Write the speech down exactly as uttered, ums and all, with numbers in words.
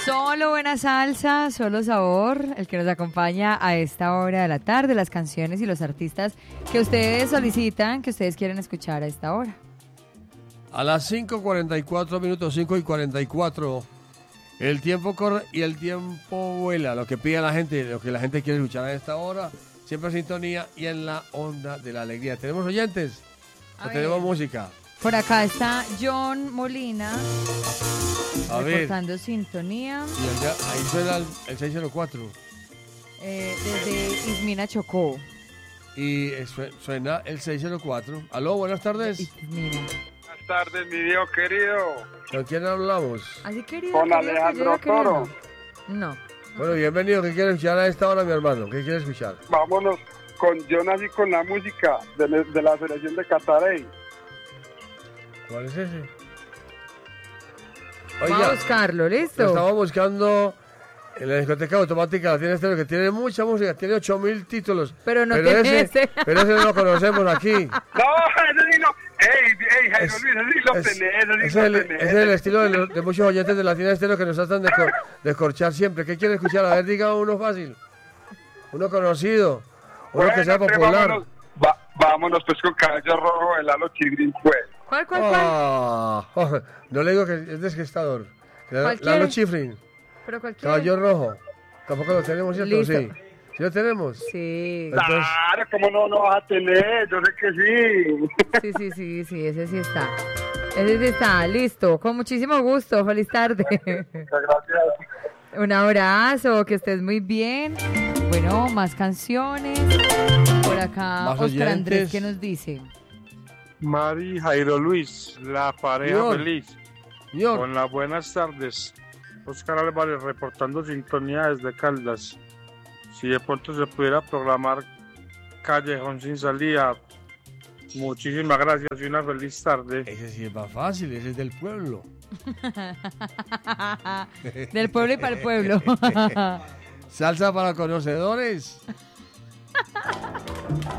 Solo buena salsa, solo sabor, el que nos acompaña a esta hora de la tarde, las canciones y los artistas que ustedes solicitan, que ustedes quieren escuchar a esta hora. A las cinco cuarenta y cuatro minutos, cinco y cuarenta y cuatro, el tiempo corre y el tiempo vuela. Lo que pide la gente, lo que la gente quiere escuchar a esta hora, siempre en sintonía y en la onda de la alegría. ¿Tenemos oyentes? ¿O tenemos música? Por acá está John Molina, a reportando ver. sintonía. Y el de, ahí suena el, el seiscientos cuatro. Eh, desde Ismina Chocó. Y suena el seiscientos cuatro. Aló, buenas tardes. Ismina. Buenas tardes, mi Dios querido. ¿Con quién hablamos? Así querido. Con querido, Alejandro querido, Toro. querido. No. Bueno, bienvenido. ¿Qué quiere escuchar a esta hora, mi hermano? ¿Qué quiere escuchar? Vámonos con Jonas y con la música de, de la selección de Catarey. ¿Cuál es ese? Vamos a buscarlo, ¿listo? Estamos buscando en la discoteca automática la tiene Estéreo, que tiene mucha música, tiene ocho mil títulos. Pero no pero tiene ese, ese. Pero ese no lo conocemos aquí. No, ese sí no. Ey, ey, Jairo Es- Luis, ese sí lo es, tenés, ese sí es lo el, tenés. es el estilo de, los- de muchos oyentes de la tienda Estéreo que nos tratan de, cor- de corchar siempre. ¿Qué quiere escuchar? A ver, diga uno fácil. Uno conocido. Uno Bueno, que sea entonces popular. Vámonos, va- vámonos pues con Cabello Rojo de Lalo Chigrin, pues. ¿Cuál, cuál, cuál? Ah, no le digo que es desgestador. ¿Cuál Lalo quiere? Chifrin, Pero cualquiera. Caballo Rojo. Tampoco lo tenemos, ¿cierto? Listo. Sí. ¿Sí lo tenemos? Sí. Entonces- Claro, ¿cómo no lo vas a tener? Yo sé que sí. Sí, sí, sí, sí, ese sí está. Ese sí está, listo. Con muchísimo gusto. Feliz tarde. Muchas gracias. Un abrazo, que estés muy bien. Bueno, más canciones. Por acá, Más Oscar Andrés, oyentes. ¿qué nos dice? Mari Jairo Luis, la pareja Señor. feliz. Señor, Con las buenas tardes. Oscar Álvarez reportando sintonía desde Caldas. Si de pronto se pudiera programar Callejón sin salida. Muchísimas gracias y una feliz tarde. ese sí es más fácil, ese es del pueblo. Del pueblo y para el pueblo. Salsa para conocedores.